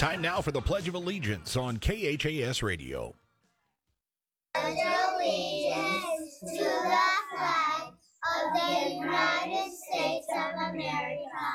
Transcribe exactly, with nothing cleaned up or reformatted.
Time now for the Pledge of Allegiance on K H A S Radio. Pledge allegiance to the flag of the United States of America